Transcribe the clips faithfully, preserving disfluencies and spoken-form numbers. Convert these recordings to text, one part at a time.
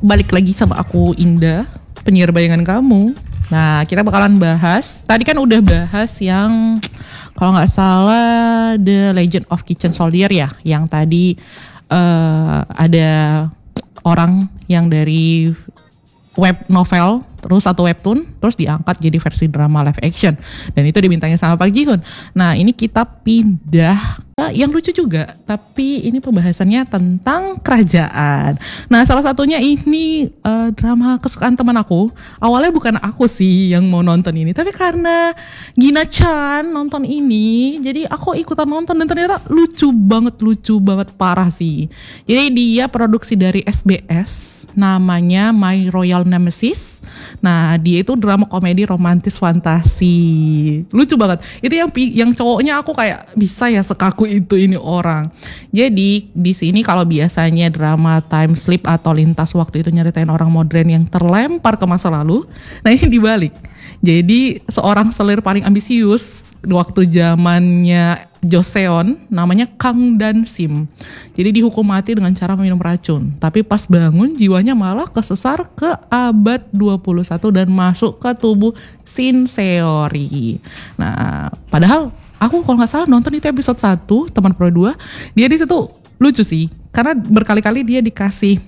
balik lagi sama aku Indah, penyiar bayangan kamu. Nah, kita bakalan bahas, tadi kan udah bahas yang kalau gak salah The Legend of Kitchen Soldier ya, yang tadi uh, ada orang yang dari web novel terus satu webtoon terus diangkat jadi versi drama live action dan itu dibintangi sama Park Ji Hoon. Nah, ini kita pindah ke yang lucu juga, tapi ini pembahasannya tentang kerajaan. Nah, salah satunya ini uh, drama kesukaan teman aku. Awalnya bukan aku sih yang mau nonton ini, tapi karena Gina Chan nonton ini, jadi aku ikutan nonton dan ternyata lucu banget, lucu banget parah sih. Jadi dia produksi dari S B S, namanya My Royal Nemesis. Nah, dia itu drama komedi romantis fantasi. Lucu banget. Itu yang yang cowoknya aku kayak bisa ya sekaku itu ini orang. Jadi di sini kalau biasanya drama time slip atau lintas waktu itu nyeritain orang modern yang terlempar ke masa lalu, nah ini dibalik. Jadi seorang selir paling ambisius waktu zamannya Joseon namanya Kang Dan Sim. Jadi dihukum mati dengan cara minum racun. Tapi pas bangun jiwanya malah kesesar ke abad dua puluh satu dan masuk ke tubuh Shin Seori. Nah, padahal aku kalau nggak salah nonton itu episode satu, teman pro dua, dia di situ lucu sih. Karena berkali-kali dia dikasih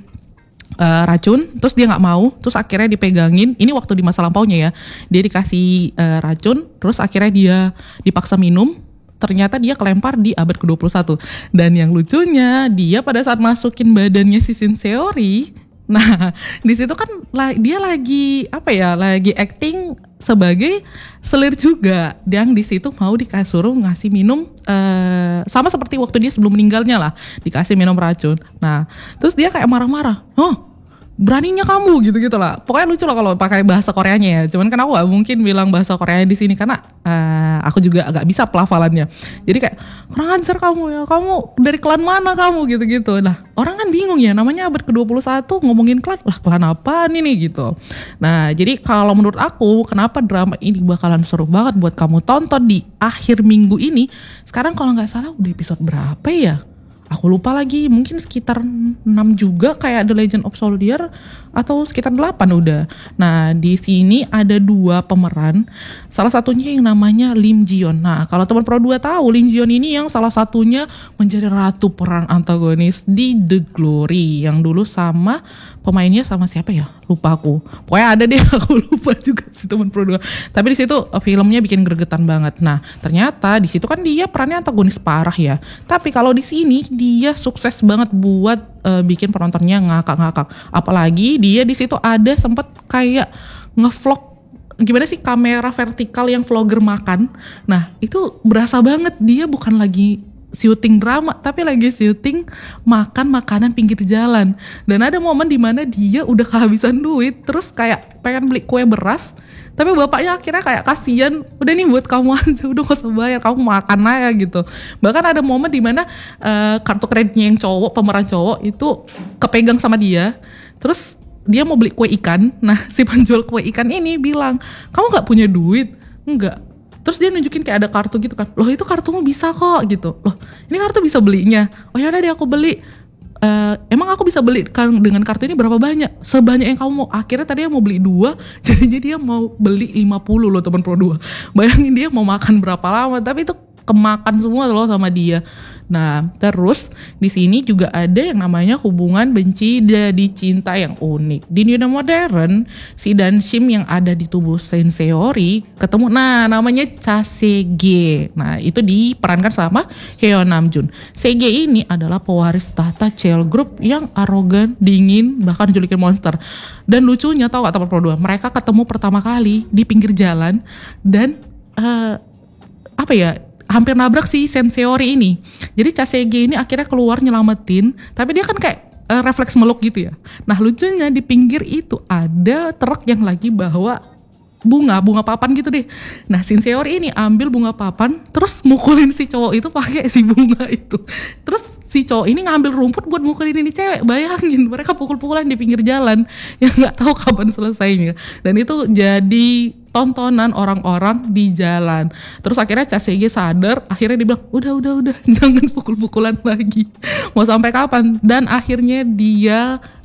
Uh, racun, terus dia nggak mau, terus akhirnya dipegangin. Ini waktu di masa lampaunya ya, dia dikasih uh, racun, terus akhirnya dia dipaksa minum. Ternyata dia kelempar di abad ke dua puluh satu. Dan yang lucunya, dia pada saat masukin badannya si Shin Seori, nah di situ kan dia lagi apa ya, lagi acting sebagai selir juga, yang di situ mau dikasuruh ngasih minum uh, sama seperti waktu dia sebelum meninggalnya lah, dikasih minum racun. Nah, terus dia kayak marah-marah, oh beraninya kamu gitu-gitu lah. Pokoknya lucu lah kalau pakai bahasa Koreanya ya. Cuman kan aku gak mungkin bilang bahasa Koreanya di sini karena uh, aku juga agak bisa pelafalannya. Jadi kayak kurang ajar kamu ya, kamu dari klan mana kamu gitu-gitu. Nah, orang kan bingung ya, namanya abad ke dua puluh satu ngomongin klan, lah klan apaan ini gitu. Nah, jadi kalau menurut aku kenapa drama ini bakalan seru banget buat kamu tonton di akhir minggu ini. Sekarang kalau gak salah udah episode berapa ya? Aku lupa lagi, mungkin sekitar enam juga kayak The Legend of Soldier atau sekitar delapan udah. Nah, di sini ada dua pemeran. Salah satunya yang namanya Lim Ji Yeon. Nah, kalau teman pro dua tahu, Lim Ji Yeon ini yang salah satunya menjadi ratu peran antagonis di The Glory yang dulu sama pemainnya sama siapa ya? Lupa aku. Pokoknya ada deh, aku lupa juga si teman pro dua. Tapi di situ filmnya bikin gregetan banget. Nah, ternyata di situ kan dia perannya antagonis parah ya. Tapi kalau di sini dia sukses banget buat uh, bikin penontonnya ngakak-ngakak. Apalagi dia di situ ada sempet kayak ngevlog, gimana sih, kamera vertikal yang vlogger makan. Nah, itu berasa banget dia bukan lagi syuting drama, tapi lagi syuting makan makanan pinggir jalan. Dan ada momen dimana dia udah kehabisan duit, terus kayak pengen beli kue beras, tapi bapaknya akhirnya kayak kasihan, udah nih buat kamu aja, udah gak usah bayar, kamu makan aja gitu. Bahkan ada momen dimana uh, kartu kreditnya yang cowok, pemeran cowok itu kepegang sama dia, terus dia mau beli kue ikan. Nah, si penjual kue ikan ini bilang, kamu gak punya duit? Enggak. Terus dia nunjukin kayak ada kartu gitu kan, loh itu kartumu bisa kok gitu, loh ini kartu bisa belinya, oh yaudah deh aku beli. Uh, emang aku bisa beli kan dengan kartu ini berapa banyak? Sebanyak yang kamu mau. Akhirnya tadi dia mau beli dua, jadinya dia mau beli lima puluh loh teman pro dua. Bayangin dia mau makan berapa lama, tapi itu kemakan semua loh sama dia. Nah, terus di sini juga ada yang namanya hubungan benci dan cinta yang unik. Di dunia modern, si Dan Sim yang ada di tubuh Shin Seori ketemu, nah namanya Cha Se-ge. Nah, itu diperankan sama Heo Nam-jun. Se-ge ini adalah pewaris tahta Cheol Group yang arogan, dingin, bahkan julukin monster. Dan lucunya, tahu gak teman pro dua, mereka ketemu pertama kali di pinggir jalan dan uh, apa ya, hampir nabrak si Shin Seori ini. Jadi Cha Se-ge ini akhirnya keluar nyelamatin, tapi dia kan kayak uh, refleks meluk gitu ya. Nah, lucunya di pinggir itu ada truk yang lagi bawa bunga, bunga papan gitu deh. Nah, Shin Seori ini ambil bunga papan, terus mukulin si cowok itu pakai si bunga itu. Terus si cowok ini ngambil rumput buat mukulin ini cewek. Bayangin, mereka pukul-pukulan di pinggir jalan yang nggak tahu kapan selesainya. Dan itu jadi tontonan orang-orang di jalan. Terus akhirnya Cha Se-ge sadar, akhirnya dia bilang, udah udah udah jangan pukul-pukulan lagi, mau sampai kapan. Dan akhirnya dia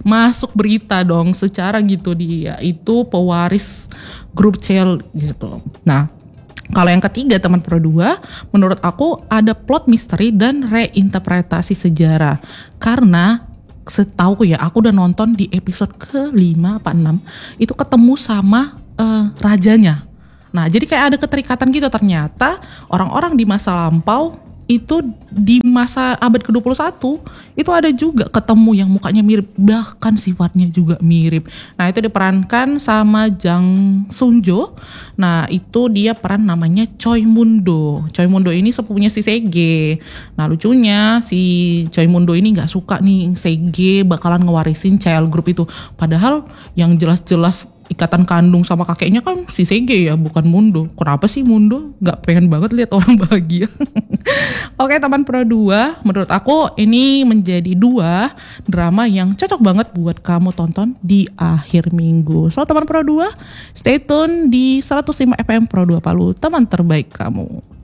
masuk berita dong secara gitu, dia itu pewaris grup Cel gitu. Nah, kalau yang ketiga teman Pro dua, menurut aku ada plot misteri dan reinterpretasi sejarah. Karena setahu ya, aku udah nonton di episode ke lima apa enam, itu ketemu sama uh, rajanya. Nah, jadi kayak ada keterikatan gitu, ternyata orang-orang di masa lampau itu di masa abad ke dua puluh satu itu ada juga ketemu yang mukanya mirip, bahkan sifatnya juga mirip. Nah, itu diperankan sama Jang Sunjo. Nah, itu dia peran namanya Choi Mundo. Choi Mundo ini sepupunya si Sege. Nah, lucunya si Choi Mundo ini gak suka nih Sege bakalan ngewarisin child group itu, padahal yang jelas-jelas ikatan kandung sama kakeknya kan si Sege ya, bukan Mundo. Kenapa sih Mundo gak pengen banget lihat orang bahagia? Oke teman Pro dua, menurut aku ini menjadi dua drama yang cocok banget buat kamu tonton di akhir minggu. So teman Pro dua, stay tune di seratus lima F M Pro dua Palu, teman terbaik kamu.